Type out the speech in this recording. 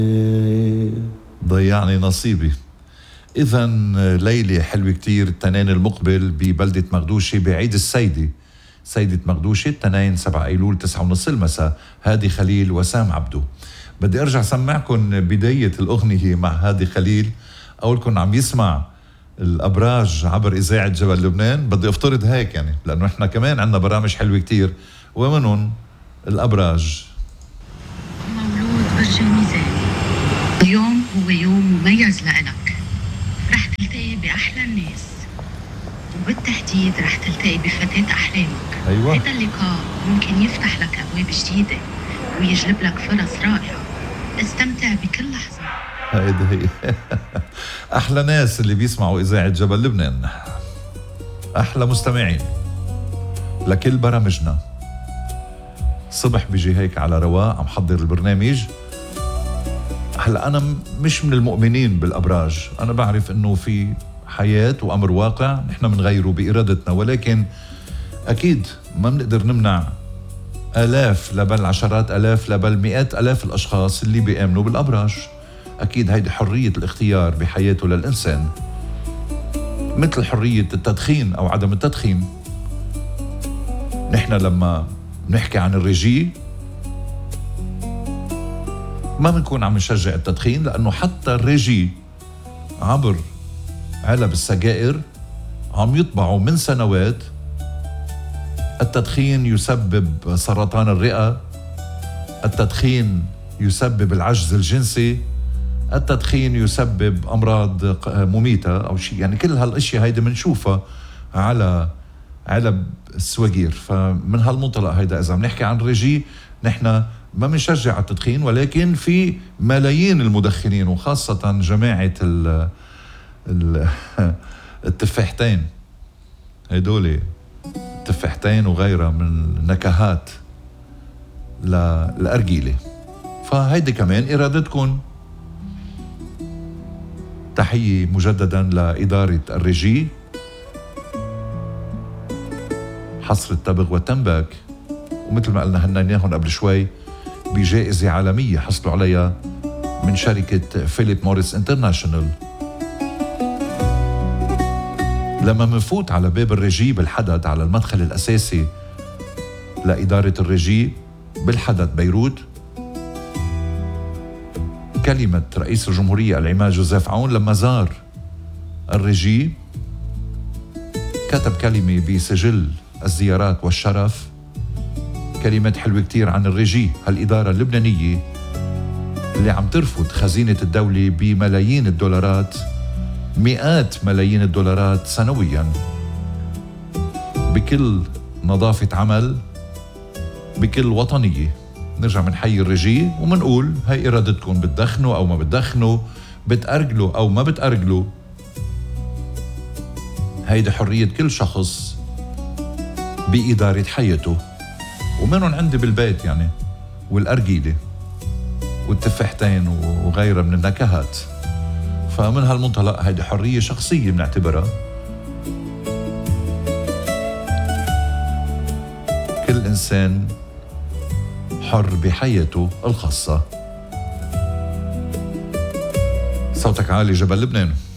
ضيعني نصيبي. إذا ليلة حلوة كتير التنين المقبل ببلدة مغدوشة بعيد السيدة، سيدة مغدوشة التنين 7 أيلول 9:30 المساء. هادي خليل وسام عبدو. بدي أرجع سمعكم بداية الأغنية مع هادي خليل. أولكم عم يسمع الأبراج عبر إذاعة جبل لبنان. بدي أفترض هيك يعني، لأنه إحنا كمان عندنا برامج حلوة كتير ومنهم الأبراج. مولود برج الميزان، اليوم هو يوم مميز لإلك. رح تلتقي بأحلى الناس، وبالتحديد رح تلتقي بفتاة أحلامك. أيوة. هذا اللقاء ممكن يفتح لك أبواب جديدة ويجلب لك فرص رائعة. استمتع بكل لحظة. هيدا هي أحلى ناس اللي بيسمعوا إذاعة جبل لبنان، أحلى مستمعين لكل برامجنا. صبح بيجي هيك على رواق عم حضر البرنامج. هلا أنا مش من المؤمنين بالأبراج، أنا بعرف إنه في حياة وأمر واقع نحن منغيره بإرادتنا، ولكن أكيد ما بنقدر نمنع آلاف لبل عشرات آلاف لبل مئات آلاف الأشخاص اللي بيآمنوا بالأبراج. أكيد هيدي حرية الاختيار بحياته للإنسان، مثل حرية التدخين أو عدم التدخين. نحن لما نحكي عن الرجي ما بنكون عم نشجع التدخين، لأنه حتى الرجي عبر علب السجائر عم يطبعوا من سنوات التدخين يسبب سرطان الرئة، التدخين يسبب العجز الجنسي، التدخين يسبب أمراض مميتة أو شيء. يعني كل هالأشياء هيدا منشوفها على علب السواقير. فمن هالمنطلق هيدا إذا بنحكي عن الرجي نحن ما بنشجع التدخين، ولكن في ملايين المدخنين وخاصة جماعة التفاحتين، هيدول التفاحتين وغيرها من نكهات للأرجيلة. فهيدي كمان إرادتكم. تحية مجددا لإدارة الرجي، حصر التبغ والتنباك، ومثل ما قلنا هنيناهم قبل شوي بجائزة عالمية حصلوا عليها من شركة فيليب موريس انترناشونال. لما منفوت على باب الرجي بالحدد على المدخل الأساسي لإدارة الرجي بالحدد بيروت، كلمة رئيس الجمهورية العماد جوزيف عون لما زار الرجي كتب كلمة بسجل الزيارات والشرف، كلمات حلوة كتير عن الرجي، هالإدارة اللبنانية اللي عم ترفض خزينة الدولة بملايين الدولارات، مئات ملايين الدولارات سنويا، بكل نظافة عمل، بكل وطنية. نرجع منحيي الرجي ومنقول هاي إرادتكم، بتدخنوا أو ما بتدخنوا، بتأرجلوا أو ما بتأرجلوا، هيدي حرية كل شخص بإدارة حياته. ومنهم عندي بالبيت يعني، والأرجيلة والتفاحتين وغيرها من النكهات. فمن هالمنطلق هيدي حرية شخصية بنعتبرها. كل إنسان حر بحياته الخاصة. صوتك عالي جبل لبنان.